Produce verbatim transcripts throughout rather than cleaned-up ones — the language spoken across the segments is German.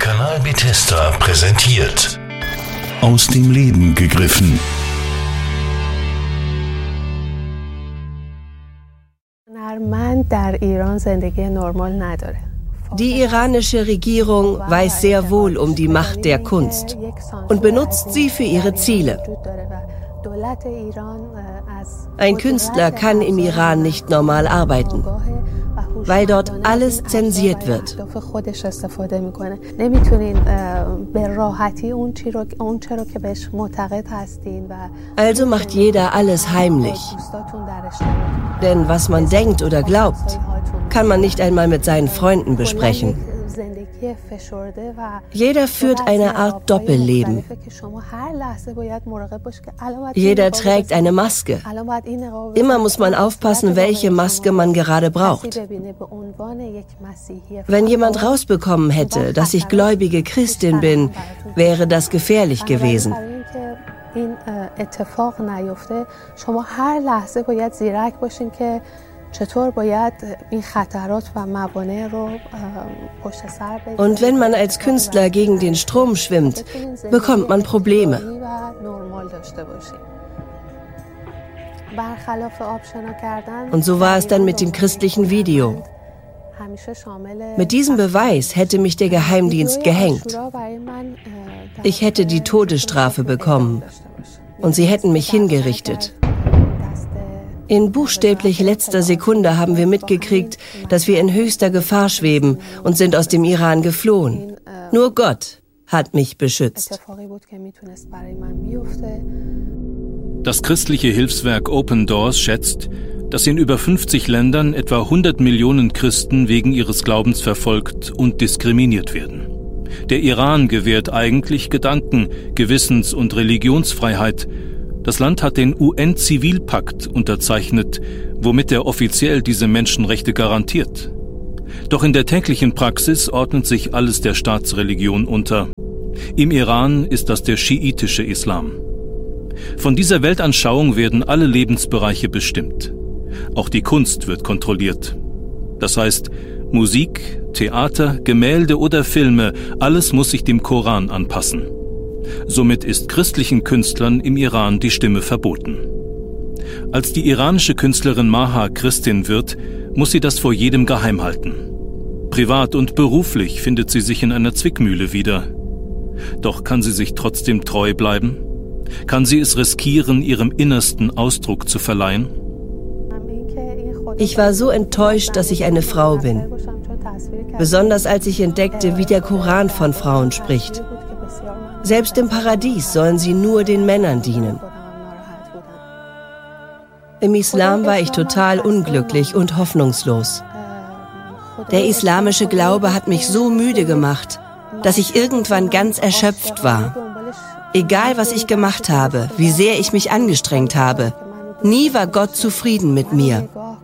Kanal Bethesda präsentiert. Aus dem Leben gegriffen. Die iranische Regierung weiß sehr wohl um die Macht der Kunst und benutzt sie für ihre Ziele. Ein Künstler kann im Iran nicht normal arbeiten, weil dort alles zensiert wird. Also macht jeder alles heimlich. Denn was man denkt oder glaubt, kann man nicht einmal mit seinen Freunden besprechen. Jeder führt eine Art Doppelleben. Jeder trägt eine Maske. Immer muss man aufpassen, welche Maske man gerade braucht. Wenn jemand rausbekommen hätte, dass ich gläubige Christin bin, wäre das gefährlich gewesen. Und wenn man als Künstler gegen den Strom schwimmt, bekommt man Probleme. Und so war es dann mit dem christlichen Video. Mit diesem Beweis hätte mich der Geheimdienst gehängt. Ich hätte die Todesstrafe bekommen und sie hätten mich hingerichtet. In buchstäblich letzter Sekunde haben wir mitgekriegt, dass wir in höchster Gefahr schweben und sind aus dem Iran geflohen. Nur Gott hat mich beschützt. Das christliche Hilfswerk Open Doors schätzt, dass in über fünfzig Ländern etwa hundert Millionen Christen wegen ihres Glaubens verfolgt und diskriminiert werden. Der Iran gewährt eigentlich Gedanken-, Gewissens- und Religionsfreiheit. Das Land hat den U N-Zivilpakt unterzeichnet, womit er offiziell diese Menschenrechte garantiert. Doch in der täglichen Praxis ordnet sich alles der Staatsreligion unter. Im Iran ist das der schiitische Islam. Von dieser Weltanschauung werden alle Lebensbereiche bestimmt. Auch die Kunst wird kontrolliert. Das heißt, Musik, Theater, Gemälde oder Filme, alles muss sich dem Koran anpassen. Somit ist christlichen Künstlern im Iran die Stimme verboten. Als die iranische Künstlerin Maha Christin wird, muss sie das vor jedem geheim halten. Privat und beruflich findet sie sich in einer Zwickmühle wieder. Doch kann sie sich trotzdem treu bleiben? Kann sie es riskieren, ihrem Innersten Ausdruck zu verleihen? Ich war so enttäuscht, dass ich eine Frau bin. Besonders als ich entdeckte, wie der Koran von Frauen spricht. Selbst im Paradies sollen sie nur den Männern dienen. Im Islam war ich total unglücklich und hoffnungslos. Der islamische Glaube hat mich so müde gemacht, dass ich irgendwann ganz erschöpft war. Egal, was ich gemacht habe, wie sehr ich mich angestrengt habe, nie war Gott zufrieden mit mir.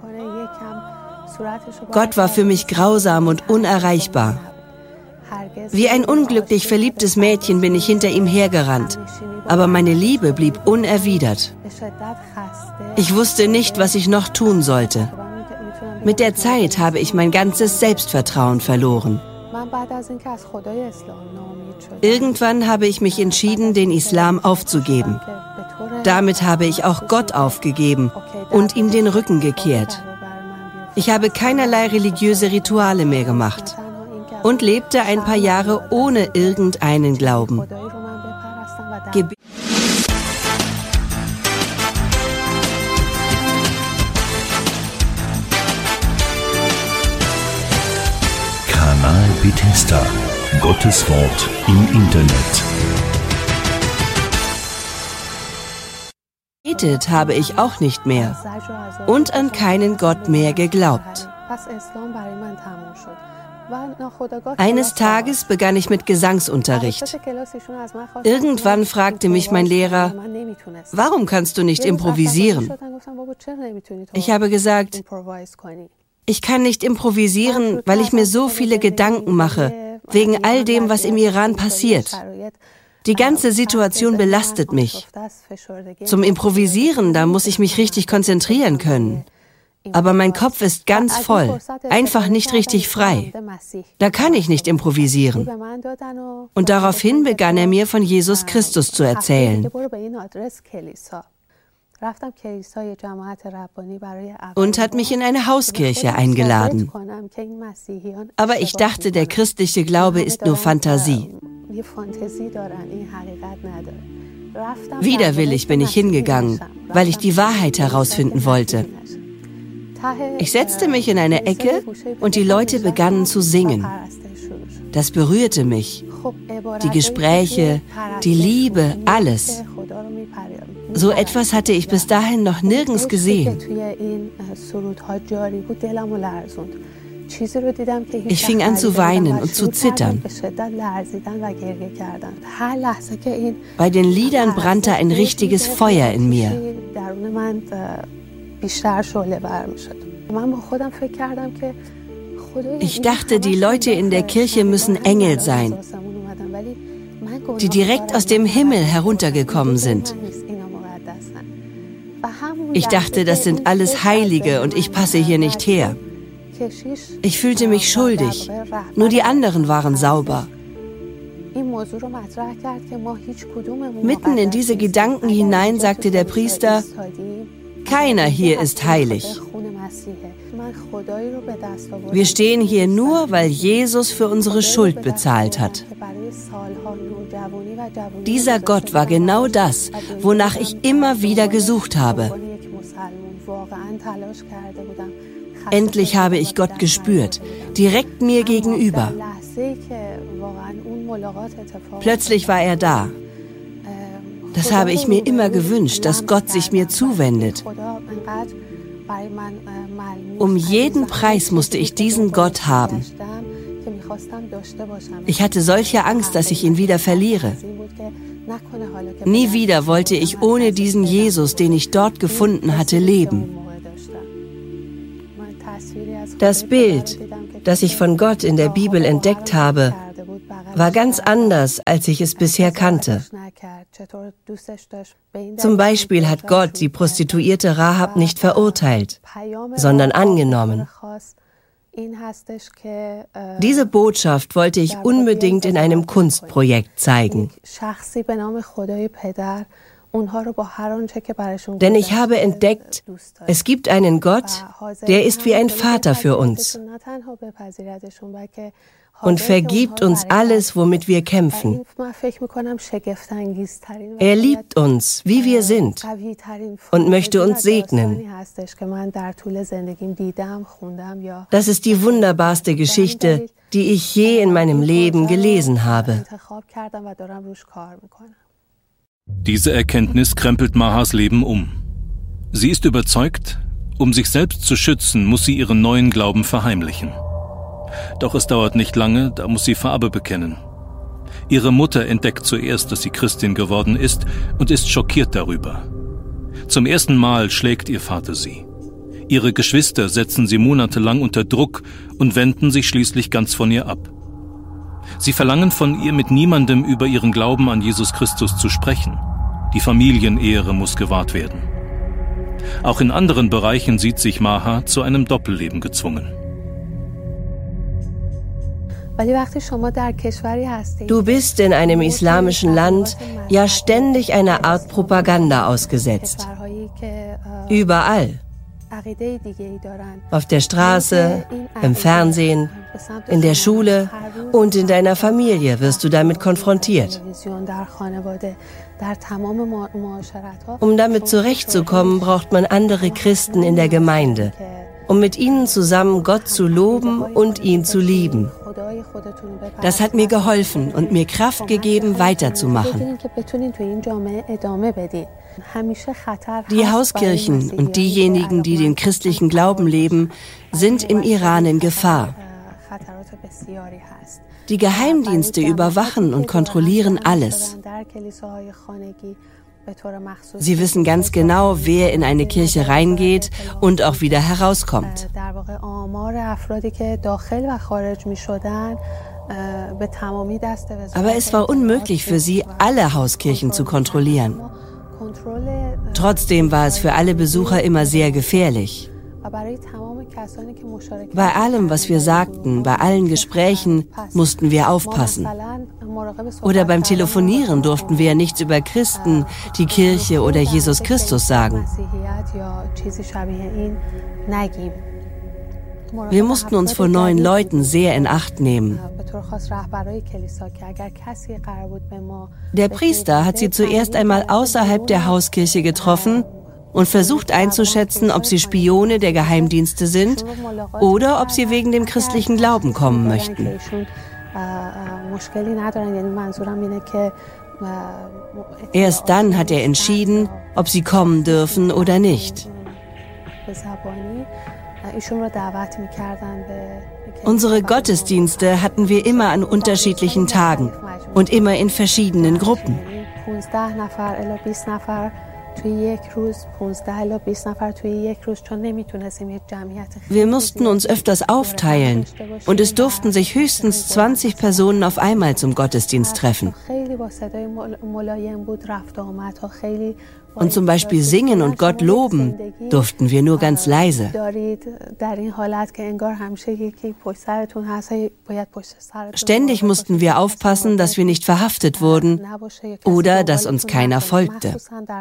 Gott war für mich grausam und unerreichbar. Wie ein unglücklich verliebtes Mädchen bin ich hinter ihm hergerannt, aber meine Liebe blieb unerwidert. Ich wusste nicht, was ich noch tun sollte. Mit der Zeit habe ich mein ganzes Selbstvertrauen verloren. Irgendwann habe ich mich entschieden, den Islam aufzugeben. Damit habe ich auch Gott aufgegeben und ihm den Rücken gekehrt. Ich habe keinerlei religiöse Rituale mehr gemacht und lebte ein paar Jahre ohne irgendeinen Glauben. Gebe Kanal Bethesda. Gottes Wort im Internet. Gebetet habe ich auch nicht mehr und an keinen Gott mehr geglaubt. Eines Tages begann ich mit Gesangsunterricht. Irgendwann fragte mich mein Lehrer, warum kannst du nicht improvisieren? Ich habe gesagt, ich kann nicht improvisieren, weil ich mir so viele Gedanken mache, wegen all dem, was im Iran passiert. Die ganze Situation belastet mich. Zum Improvisieren, da muss ich mich richtig konzentrieren können. Aber mein Kopf ist ganz voll, einfach nicht richtig frei. Da kann ich nicht improvisieren. Und daraufhin begann er mir von Jesus Christus zu erzählen. Und hat mich in eine Hauskirche eingeladen. Aber ich dachte, der christliche Glaube ist nur Fantasie. Widerwillig bin ich hingegangen, weil ich die Wahrheit herausfinden wollte. Ich setzte mich in eine Ecke und die Leute begannen zu singen. Das berührte mich. Die Gespräche, die Liebe, alles. So etwas hatte ich bis dahin noch nirgends gesehen. Ich fing an zu weinen und zu zittern. Bei den Liedern brannte ein richtiges Feuer in mir. Ich dachte, die Leute in der Kirche müssen Engel sein, die direkt aus dem Himmel heruntergekommen sind. Ich dachte, das sind alles Heilige und ich passe hier nicht her. Ich fühlte mich schuldig, nur die anderen waren sauber. Mitten in diese Gedanken hinein sagte der Priester, keiner hier ist heilig. Wir stehen hier nur, weil Jesus für unsere Schuld bezahlt hat. Dieser Gott war genau das, wonach ich immer wieder gesucht habe. Endlich habe ich Gott gespürt, direkt mir gegenüber. Plötzlich war er da. Das habe ich mir immer gewünscht, dass Gott sich mir zuwendet. Um jeden Preis musste ich diesen Gott haben. Ich hatte solche Angst, dass ich ihn wieder verliere. Nie wieder wollte ich ohne diesen Jesus, den ich dort gefunden hatte, leben. Das Bild, das ich von Gott in der Bibel entdeckt habe, war ganz anders, als ich es bisher kannte. Zum Beispiel hat Gott die Prostituierte Rahab nicht verurteilt, sondern angenommen. Diese Botschaft wollte ich unbedingt in einem Kunstprojekt zeigen. Denn ich habe entdeckt, es gibt einen Gott, der ist wie ein Vater für uns und vergibt uns alles, womit wir kämpfen. Er liebt uns, wie wir sind, und möchte uns segnen. Das ist die wunderbarste Geschichte, die ich je in meinem Leben gelesen habe. Diese Erkenntnis krempelt Mahas Leben um. Sie ist überzeugt, um sich selbst zu schützen, muss sie ihren neuen Glauben verheimlichen. Doch es dauert nicht lange, da muss sie Farbe bekennen. Ihre Mutter entdeckt zuerst, dass sie Christin geworden ist und ist schockiert darüber. Zum ersten Mal schlägt ihr Vater sie. Ihre Geschwister setzen sie monatelang unter Druck und wenden sich schließlich ganz von ihr ab. Sie verlangen von ihr, mit niemandem über ihren Glauben an Jesus Christus zu sprechen. Die Familienehre muss gewahrt werden. Auch in anderen Bereichen sieht sich Maha zu einem Doppelleben gezwungen. Du bist in einem islamischen Land ja ständig einer Art Propaganda ausgesetzt. Überall. Auf der Straße, im Fernsehen, in der Schule und in deiner Familie wirst du damit konfrontiert. Um damit zurechtzukommen, braucht man andere Christen in der Gemeinde, um mit ihnen zusammen Gott zu loben und ihn zu lieben. Das hat mir geholfen und mir Kraft gegeben, weiterzumachen. Die Hauskirchen und diejenigen, die den christlichen Glauben leben, sind im Iran in Gefahr. Die Geheimdienste überwachen und kontrollieren alles. Sie wissen ganz genau, wer in eine Kirche reingeht und auch wieder herauskommt. Aber es war unmöglich für sie, alle Hauskirchen zu kontrollieren. Trotzdem war es für alle Besucher immer sehr gefährlich. Bei allem, was wir sagten, bei allen Gesprächen, mussten wir aufpassen. Oder beim Telefonieren durften wir nichts über Christen, die Kirche oder Jesus Christus sagen. Wir mussten uns vor neuen Leuten sehr in Acht nehmen. Der Priester hat sie zuerst einmal außerhalb der Hauskirche getroffen und versucht einzuschätzen, ob sie Spione der Geheimdienste sind oder ob sie wegen dem christlichen Glauben kommen möchten. Erst dann hat er entschieden, ob sie kommen dürfen oder nicht. Unsere Gottesdienste hatten wir immer an unterschiedlichen Tagen und immer in verschiedenen Gruppen. Wir mussten uns öfters aufteilen und es durften sich höchstens zwanzig Personen auf einmal zum Gottesdienst treffen. Und zum Beispiel singen und Gott loben durften wir nur ganz leise. Ständig mussten wir aufpassen, dass wir nicht verhaftet wurden oder dass uns keiner folgte.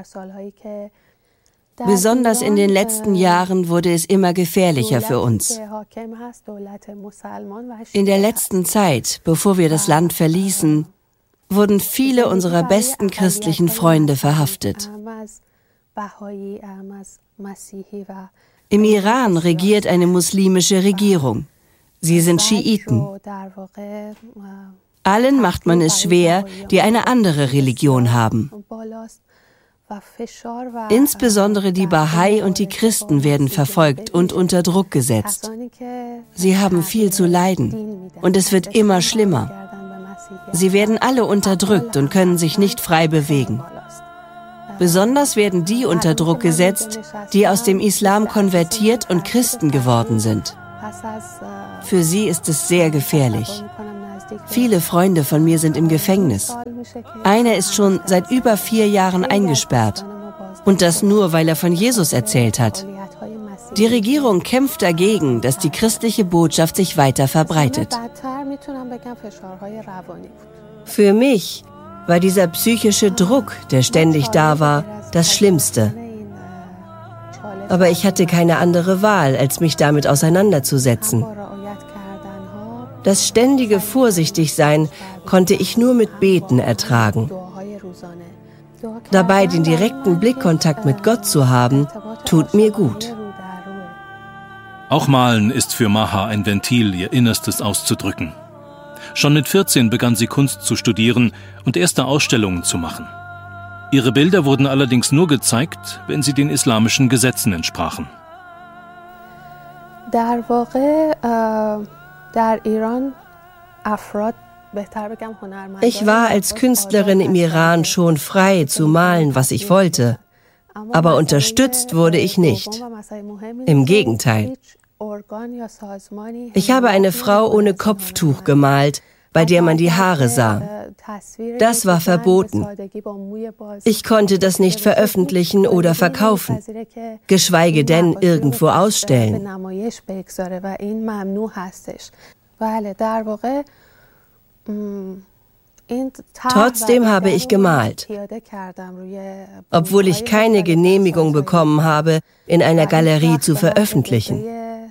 Besonders in den letzten Jahren wurde es immer gefährlicher für uns. In der letzten Zeit, bevor wir das Land verließen, wurden viele unserer besten christlichen Freunde verhaftet. Im Iran regiert eine muslimische Regierung. Sie sind Schiiten. Allen macht man es schwer, die eine andere Religion haben. Insbesondere die Bahai und die Christen werden verfolgt und unter Druck gesetzt. Sie haben viel zu leiden und es wird immer schlimmer. Sie werden alle unterdrückt und können sich nicht frei bewegen. Besonders werden die unter Druck gesetzt, die aus dem Islam konvertiert und Christen geworden sind. Für sie ist es sehr gefährlich. Viele Freunde von mir sind im Gefängnis. Einer ist schon seit über vier Jahren eingesperrt. Und das nur, weil er von Jesus erzählt hat. Die Regierung kämpft dagegen, dass die christliche Botschaft sich weiter verbreitet. Für mich war dieser psychische Druck, der ständig da war, das Schlimmste. Aber ich hatte keine andere Wahl, als mich damit auseinanderzusetzen. Das ständige Vorsichtigsein konnte ich nur mit Beten ertragen. Dabei den direkten Blickkontakt mit Gott zu haben, tut mir gut. Auch Malen ist für Maha ein Ventil, ihr Innerstes auszudrücken. Schon mit vierzehn begann sie Kunst zu studieren und erste Ausstellungen zu machen. Ihre Bilder wurden allerdings nur gezeigt, wenn sie den islamischen Gesetzen entsprachen. Ich war als Künstlerin im Iran schon frei zu malen, was ich wollte. Aber unterstützt wurde ich nicht. Im Gegenteil. Ich habe eine Frau ohne Kopftuch gemalt, bei der man die Haare sah. Das war verboten. Ich konnte das nicht veröffentlichen oder verkaufen, geschweige denn irgendwo ausstellen. Trotzdem habe ich gemalt, obwohl ich keine Genehmigung bekommen habe, in einer Galerie zu veröffentlichen.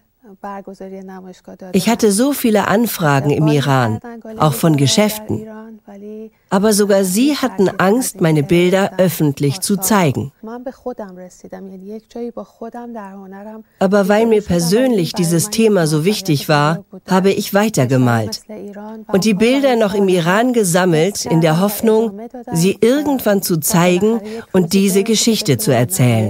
Ich hatte so viele Anfragen im Iran, auch von Geschäften. Aber sogar sie hatten Angst, meine Bilder öffentlich zu zeigen. Aber weil mir persönlich dieses Thema so wichtig war, habe ich weitergemalt und die Bilder noch im Iran gesammelt, in der Hoffnung, sie irgendwann zu zeigen und diese Geschichte zu erzählen.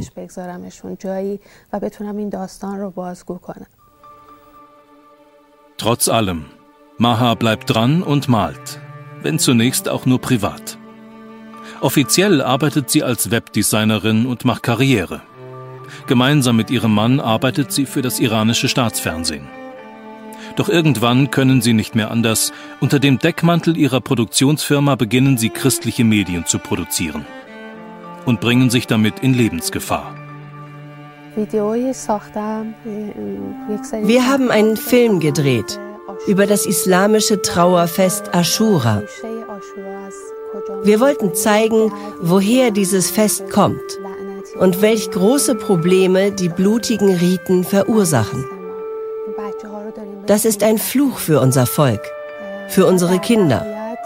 Trotz allem, Maha bleibt dran und malt, wenn zunächst auch nur privat. Offiziell arbeitet sie als Webdesignerin und macht Karriere. Gemeinsam mit ihrem Mann arbeitet sie für das iranische Staatsfernsehen. Doch irgendwann können sie nicht mehr anders. Unter dem Deckmantel ihrer Produktionsfirma beginnen sie, christliche Medien zu produzieren und bringen sich damit in Lebensgefahr. Wir haben einen Film gedreht über das islamische Trauerfest Aschura. Wir wollten zeigen, woher dieses Fest kommt und welch große Probleme die blutigen Riten verursachen. Das ist ein Fluch für unser Volk, für unsere Kinder.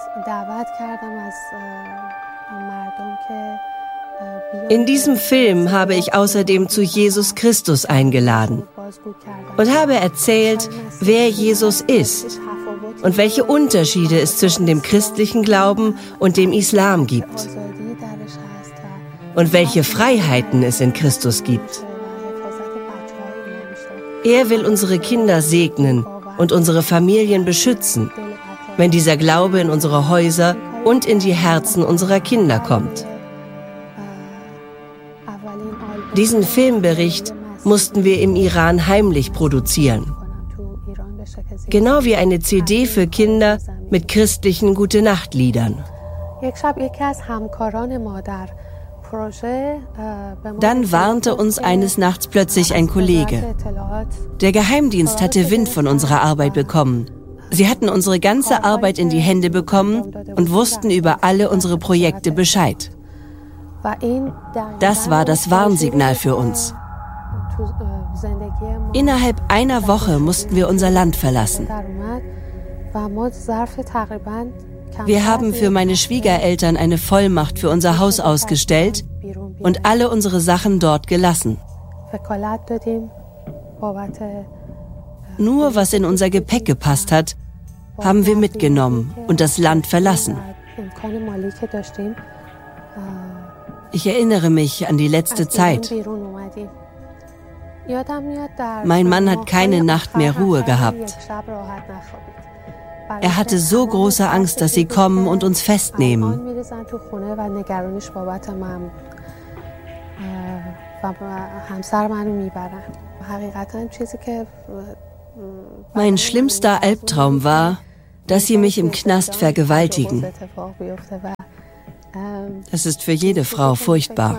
In diesem Film habe ich außerdem zu Jesus Christus eingeladen und habe erzählt, wer Jesus ist und welche Unterschiede es zwischen dem christlichen Glauben und dem Islam gibt und welche Freiheiten es in Christus gibt. Er will unsere Kinder segnen und unsere Familien beschützen, wenn dieser Glaube in unsere Häuser und in die Herzen unserer Kinder kommt. Diesen Filmbericht mussten wir im Iran heimlich produzieren. Genau wie eine C D für Kinder mit christlichen Gute-Nacht-Liedern. Dann warnte uns eines Nachts plötzlich ein Kollege. Der Geheimdienst hatte Wind von unserer Arbeit bekommen. Sie hatten unsere ganze Arbeit in die Hände bekommen und wussten über alle unsere Projekte Bescheid. Das war das Warnsignal für uns. Innerhalb einer Woche mussten wir unser Land verlassen. Wir haben für meine Schwiegereltern eine Vollmacht für unser Haus ausgestellt und alle unsere Sachen dort gelassen. Nur was in unser Gepäck gepasst hat, haben wir mitgenommen und das Land verlassen. Ich erinnere mich an die letzte Zeit. Mein Mann hat keine Nacht mehr Ruhe gehabt. Er hatte so große Angst, dass sie kommen und uns festnehmen. Mein schlimmster Albtraum war, dass sie mich im Knast vergewaltigen. Das ist für jede Frau furchtbar.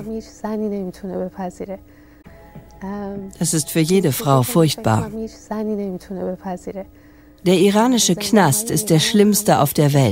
Das ist für jede Frau furchtbar. Der iranische Knast ist der schlimmste auf der Welt.